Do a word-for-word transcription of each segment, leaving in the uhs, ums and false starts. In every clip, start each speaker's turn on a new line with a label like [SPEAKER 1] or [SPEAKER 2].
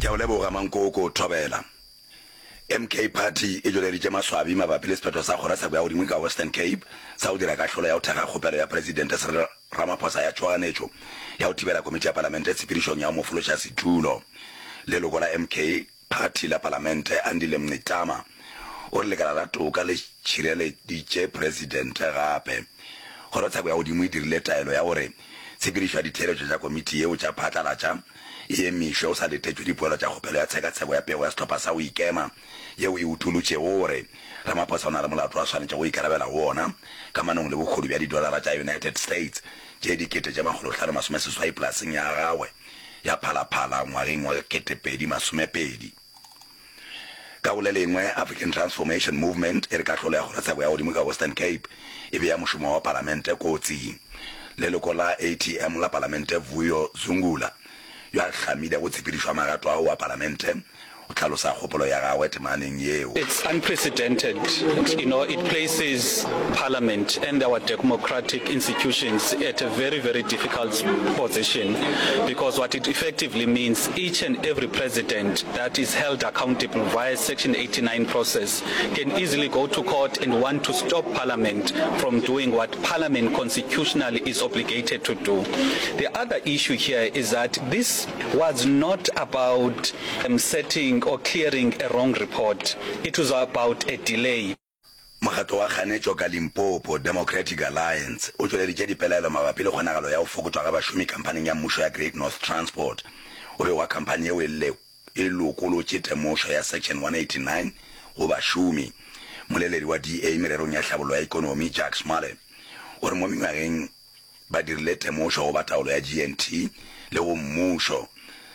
[SPEAKER 1] ke o leboga Mankoko Thobela. M K Party e jole ritse maswabi mabapi le sephetho sa gora sa go dingwe ka Western Cape sa o dira ka tlhola ya o thega kgopelo ya president Cyril Ramaphosa ya tshwanetso ya o thibela komiti ya parliament e tshepedišong ya mofološa sethulo le logo la M K Party la parliament Andile Mnitama o re lekala la toka le tšhireleditše president gape gora sa go ya o dingwe dirile taelo ya gore tshepedišo ya ditheletšo tša komiti yeo tša phatlalatša e emisho sa letetšwe dipoelo tša kgopelo ya tshekatsheko ya pego ya setlhopha sa o ikema yeo e utulutše gore Ramaphosa o na le molato wa swanetše go ikarabela wona ka manong le bokgodi bja didolara tša United States tše dikete tša makgolo hlano masomeseswai polaseng ya gagwe ya phalaphala ngwageng wa ketepedi masomepedi ka go le lengwe African Transformation Movement e re ka tlholo ya kgorotsheko ya godimo ka Western Cape e be ya mošomo wa palamente kotsing leloko la A T M la palamente Vuyo Zungula yo a hlamile go tshepedišwa magato a wa palamente o tlhalosa kgopolo ya gagwe temaneng yeo.
[SPEAKER 2] It's unprecedented. You know, it places Parliament and our democratic institutions at a very, very difficult position because what it effectively means, each and every president that is held accountable via Section eighty-nine process can easily go to court and want to stop Parliament from doing what Parliament constitutionally is obligated to do. The other issue here is that this was not about um, setting or clearing a wrong report. It was about a delay.
[SPEAKER 1] Magato wa Kganetšo ka Limpopo Democratic Alliance o tšweleditše dipelaelo mabapi le kgonagalo ya go fokotšwa ga bašomi kampaneng ya mmušo ya Great North Transport o be wa kampane yeo e lokolotše temošo ya Section one eighty-nine go bašomi. Moleledi wa D A mererong ya tlhabollo ya ikonomi Jack Smale o re mo mengwageng ba dirile temošo go ba taolo ya G N T le go mmušo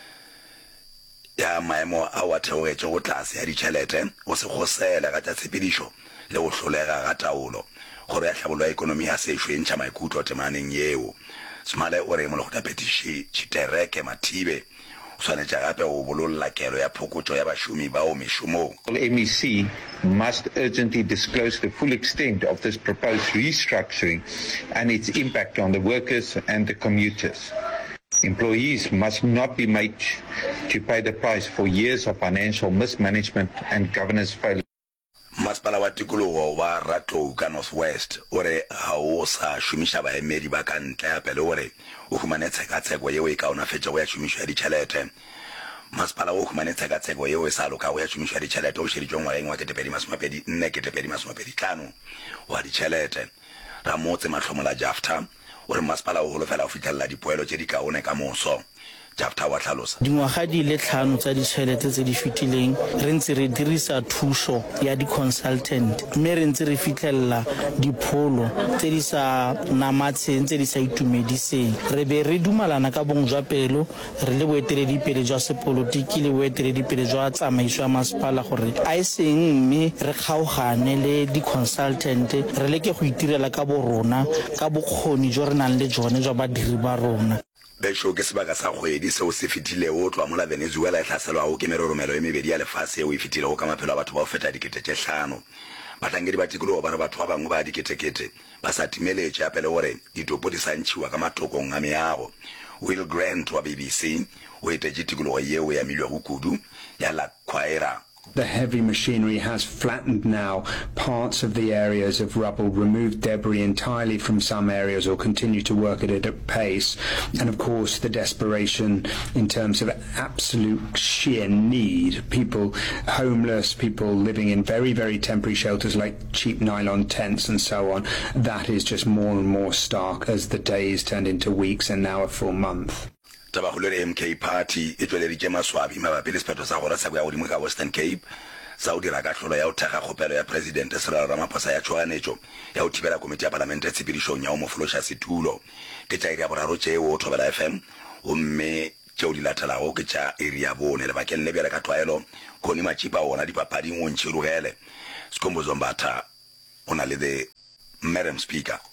[SPEAKER 1] ya maemo a wa theogetše go tlase ya ditšhelete o se kgosele ka tša tshepedišo le go hlolega ga taolo gore ya tlhabollo ya ikonomi ya sešo e ntšha maikutlo temaneng yeo. Smale o re molokotapetiši Tšitereke Mathibe o swanetše gape go bololla kelo ya phokotšo ya bašomi bao mešomong.
[SPEAKER 3] M E C must urgently disclose the full extent of this proposed restructuring and its impact on the workers and the commuters. Employees must not be made to pay the price for years of financial mismanagement and governance failure.
[SPEAKER 1] Masepala wa tikologo wa Ratlou ka Northwest o re ga o sa šomiša baemedi ba ka ntle gape le gore o humane tshekatsheko yeo e kaonafetše go ya šomišo ya ditšhelete. Masepala o humane tshekatsheko yeo e sa loka go ya šomišo ya ditšhelete o šeditšwe ngwageng wa ketepedi masomepedi nne ketepedi masomepedi tlhano wa ditšhelete. Ramotse Mahlomola Jafta o re masepala o holofela go fitlhelela dipoelo tše di kaone ka moso. Jafta wa tlhalosa
[SPEAKER 4] dingwaga di le tlhano tsa ditšhelete tse di fetileng re ntse re dirisa thuso ya di-consultant mme re ntse re fitlhelela dipholo tse di sa namatsheng tse di sa itumediseng re be re dumalana ka bong jwa pelo re le boeteledipele jwa sepolotiki le boeteledipele jwa tsamaiso ya masepala gore a e seng mme re kgaogane le di-consultant re leke go itirela ka borona ka bokgoni jo re nang le jone jwa badiri ba rona.
[SPEAKER 1] Besho ke sebaka sa kgwedi seo se fetile o tloa mola Venezuela e hlaselwago ke meroromelo e mebedi ya lefase eo e fetilego ka maphelo a batho ba o feta dikete tše hlano. Batlhankedi ba tikologo ba re batho ba bangwe ba diketekete ba sa timeletše gape le gore ditopo di sa ntšhiwa ka matokong a meago. Will Grant wa B B C o etetše tikologo yeo ya milwego kudu ya La Quaira.
[SPEAKER 5] The heavy machinery has flattened now parts of the areas of rubble, removed debris entirely from some areas or continue to work at it at pace. And of course the desperation in terms of absolute sheer need. People homeless, people living in very, very temporary shelters like cheap nylon tents and so on. That is just more and more stark as the days turned into weeks and now a full month.
[SPEAKER 1] Tabagolo le M K Party e tšweleditše maswabi mabapi le sephetho sa gora sa go ya godimo ka Western Cape sa o dira ka tlholo ya o thega kgopelo ya president Cyril Ramaphosa ya tšhoganetšo ya o thibela komiti ya palamente tshepedišong ya o mofološa sethulo ke tša iri ya boraro tšeo o Thobela F M gomme tšeo di latelago ke tša iri ya bone lebakeng le bjale ka tlwaelo Connie Machipa ona dipapading o ntšhirogele Skhumbuzo Mbatha o na le the Madam Speaker.